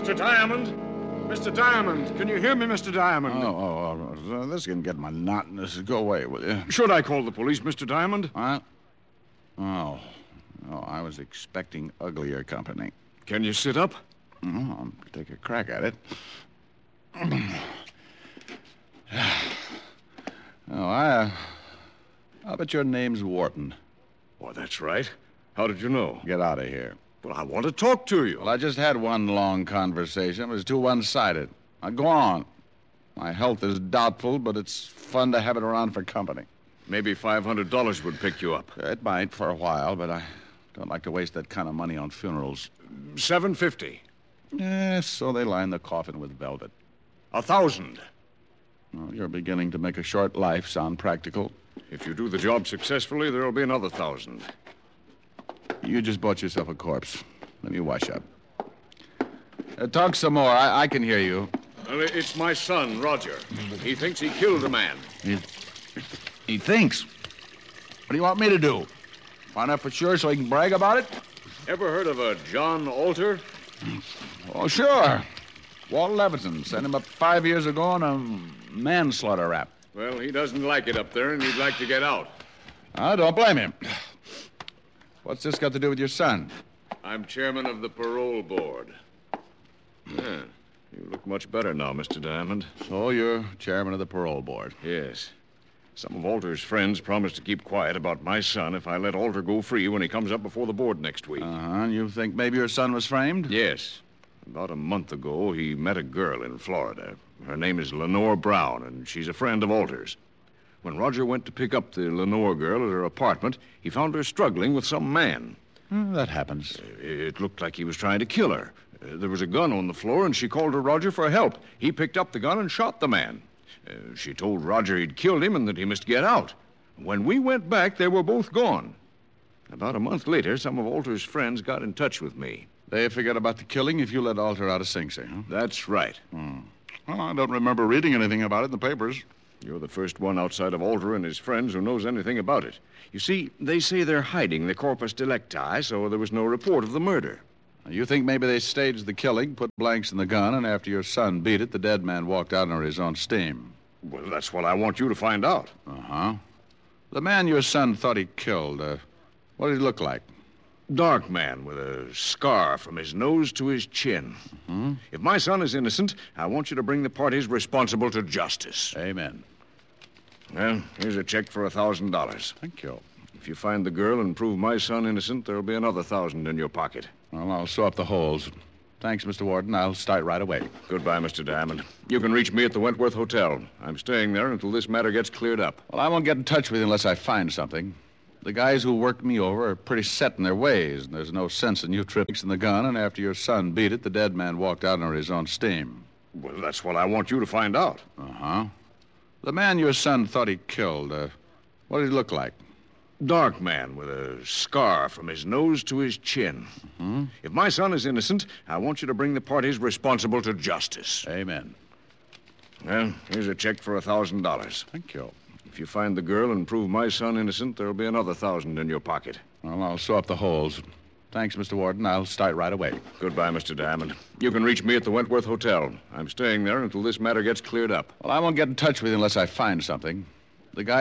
Mr. Diamond? Mr. Diamond, can you hear me, Mr. Diamond? This can get monotonous. Go away, will you? Should I call the police, Mr. Diamond? What? Oh, I was expecting uglier company. Can you sit up? I'll take a crack at it. I'll bet your name's Wharton. Oh, that's right. How did you know? Get out of here. Well, I want to talk to you. Well, I just had one long conversation. It was too one-sided. Now, go on. My health is doubtful, but it's fun to have it around for company. Maybe $500 would pick you up. It might for a while, but I don't like to waste that kind of money on funerals. $750. Yes, so they line the coffin with velvet. $1,000. Well, you're beginning to make a short life sound practical. If you do the job successfully, there'll be another $1,000. You just bought yourself a corpse. Let me wash up. Talk some more. I can hear you. Well, it's my son, Roger. He thinks he killed a man. He thinks? What do you want me to do? Find out for sure so he can brag about it? Ever heard of a John Alter? Oh, sure. Walt Levinson sent him up 5 years ago on a manslaughter rap. Well, he doesn't like it up there, and he'd like to get out. I don't blame him. What's this got to do with your son? I'm chairman of the parole board. Yeah, you look much better now, Mr. Diamond. So you're chairman of the parole board? Yes. Some of Alter's friends promised to keep quiet about my son if I let Alter go free when he comes up before the board next week. And you think maybe your son was framed? Yes. About a month ago, he met a girl in Florida. Her name is Lenore Brown, and she's a friend of Alter's. When Roger went to pick up the Lenore girl at her apartment, he found her struggling with some man. That happens. It looked like he was trying to kill her. There was a gun on the floor, and she called to Roger for help. He picked up the gun and shot the man. She told Roger he'd killed him and that he must get out. When we went back, they were both gone. About a month later, some of Alter's friends got in touch with me. They forget about the killing if you let Alter out of Sing Sing, huh? That's right. Well, I don't remember reading anything about it in the papers. You're the first one outside of Alter and his friends who knows anything about it. You see, they say they're hiding the corpus delicti, so there was no report of the murder. You think maybe they staged the killing, put blanks in the gun, and after your son beat it, the dead man walked out under his own steam? Well, that's what I want you to find out. Uh-huh. The man your son thought he killed, what did he look like? Dark man with a scar from his nose to his chin. Mm-hmm. If my son is innocent, I want you to bring the parties responsible to justice. Amen. Well, here's a check for $1,000. Thank you. If you find the girl and prove my son innocent, there'll be another $1,000 in your pocket. Well, I'll sew up the holes. Thanks, Mr. Warden. I'll start right away. Goodbye, Mr. Diamond. You can reach me at the Wentworth Hotel. I'm staying there until this matter gets cleared up. Well, I won't get in touch with you unless I find something. The guys who worked me over are pretty set in their ways, and there's no sense in you tripping the gun, and after your son beat it, the dead man walked out under his own steam. Well, that's what I want you to find out. Uh-huh. The man your son thought he killed, what did he look like? Dark man with a scar from his nose to his chin. Mm-hmm. If my son is innocent, I want you to bring the parties responsible to justice. Amen. Well, here's a check for $1,000. Thank you. If you find the girl and prove my son innocent, there'll be another $1,000 in your pocket. Well, I'll sew up the holes. Thanks, Mr. Warden. I'll start right away. Goodbye, Mr. Diamond. You can reach me at the Wentworth Hotel. I'm staying there until this matter gets cleared up. Well, I won't get in touch with you unless I find something. The guy